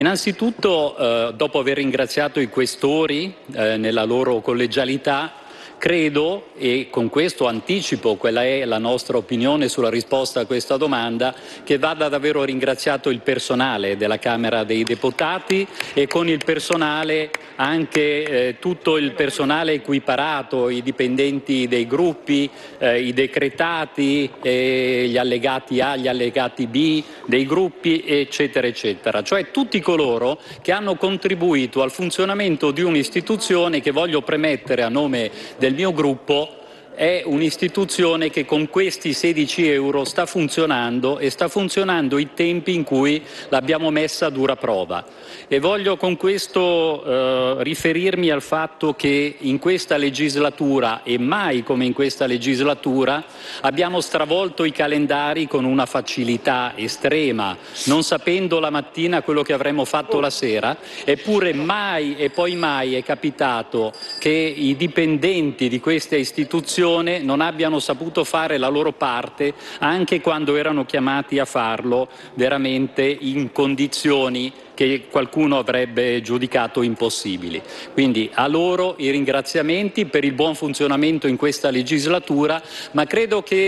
Innanzitutto, dopo aver ringraziato i questori nella loro collegialità, credo, e con questo anticipo quella è la nostra opinione sulla risposta a questa domanda, che vada davvero ringraziato il personale della Camera dei Deputati e con il personale anche tutto il personale equiparato, i dipendenti dei gruppi, i decretati, gli allegati A, gli allegati B dei gruppi, eccetera, eccetera. Cioè tutti coloro che hanno contribuito al funzionamento di un'istituzione che, voglio premettere a nome del mio gruppo, è un'istituzione che con questi 16 euro sta funzionando e sta funzionando i tempi in cui l'abbiamo messa a dura prova. E voglio con questo riferirmi al fatto che in questa legislatura, e mai come in questa legislatura, abbiamo stravolto i calendari con una facilità estrema, non sapendo la mattina quello che avremmo fatto la sera, eppure mai e poi mai è capitato che i dipendenti di questa istituzione non abbiano saputo fare la loro parte anche quando erano chiamati a farlo veramente in condizioni che qualcuno avrebbe giudicato impossibili. Quindi a loro i ringraziamenti per il buon funzionamento in questa legislatura, ma credo che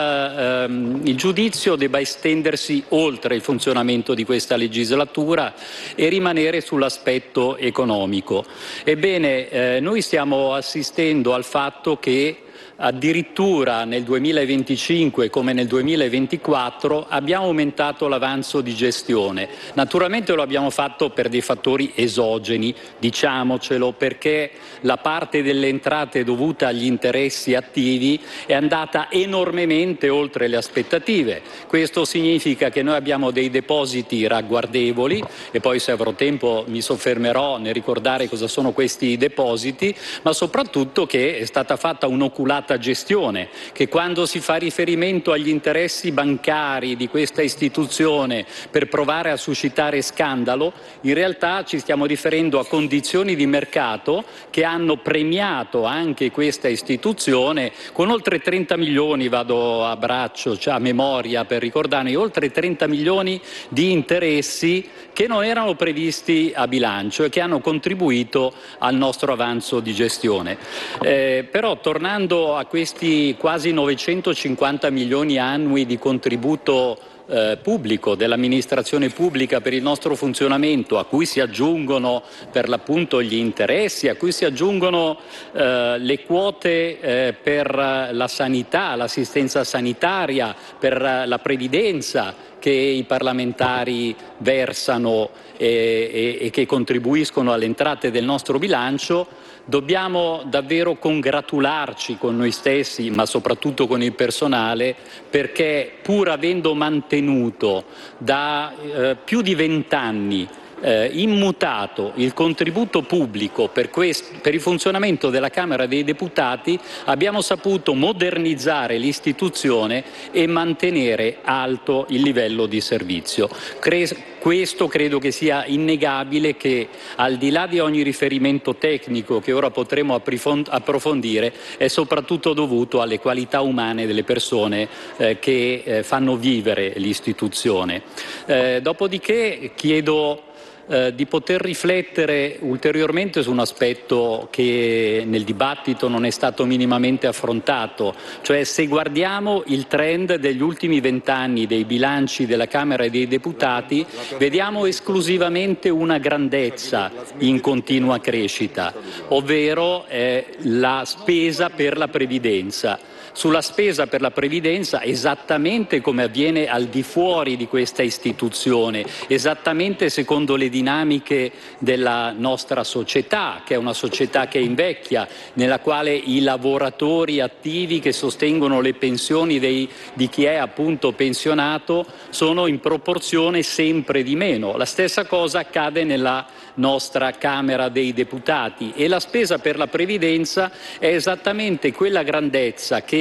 il giudizio debba estendersi oltre il funzionamento di questa legislatura e rimanere sull'aspetto economico. Ebbene, noi stiamo assistendo al fatto che addirittura nel 2025 come nel 2024 abbiamo aumentato l'avanzo di gestione. Naturalmente lo abbiamo fatto per dei fattori esogeni, diciamocelo, perché la parte delle entrate dovuta agli interessi attivi è andata enormemente oltre le aspettative. Questo significa che noi abbiamo dei depositi ragguardevoli, e poi se avrò tempo mi soffermerò nel ricordare cosa sono questi depositi, ma soprattutto che è stata fatta un'oculata gestione, che quando si fa riferimento agli interessi bancari di questa istituzione per provare a suscitare scandalo, in realtà ci stiamo riferendo a condizioni di mercato che hanno premiato anche questa istituzione con oltre 30 milioni, vado a braccio, cioè a memoria per ricordarmi, oltre 30 milioni di interessi che non erano previsti a bilancio e che hanno contribuito al nostro avanzo di gestione. Però tornando a questi quasi 950 milioni annui di contributo pubblico, dell'amministrazione pubblica per il nostro funzionamento, a cui si aggiungono per l'appunto gli interessi, a cui si aggiungono le quote per la sanità, l'assistenza sanitaria, per la previdenza che i parlamentari versano e che contribuiscono alle entrate del nostro bilancio, dobbiamo davvero congratularci con noi stessi, ma soprattutto con il personale, perché pur avendo mantenuto da più di 20 anni immutato il contributo pubblico per il funzionamento della Camera dei Deputati, abbiamo saputo modernizzare l'istituzione e mantenere alto il livello di servizio. Questo credo che sia innegabile, che al di là di ogni riferimento tecnico che ora potremo approfondire è soprattutto dovuto alle qualità umane delle persone che fanno vivere l'istituzione. Dopodiché chiedo di poter riflettere ulteriormente su un aspetto che nel dibattito non è stato minimamente affrontato, cioè se guardiamo il trend degli ultimi 20 anni dei bilanci della Camera dei Deputati, vediamo esclusivamente una grandezza in continua crescita, ovvero la spesa per la previdenza. Sulla spesa per la previdenza, esattamente come avviene al di fuori di questa istituzione, esattamente secondo le dinamiche della nostra società, che è una società che invecchia, nella quale i lavoratori attivi che sostengono le pensioni di chi è appunto pensionato sono in proporzione sempre di meno. La stessa cosa accade nella nostra Camera dei Deputati, e la spesa per la previdenza è esattamente quella grandezza che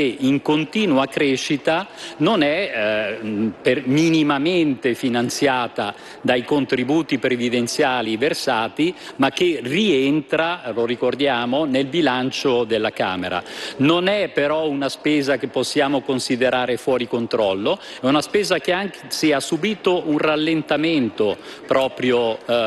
in continua crescita, non è minimamente finanziata dai contributi previdenziali versati, ma che rientra, lo ricordiamo, nel bilancio della Camera. Non è però una spesa che possiamo considerare fuori controllo, è una spesa che anzi ha subito un rallentamento proprio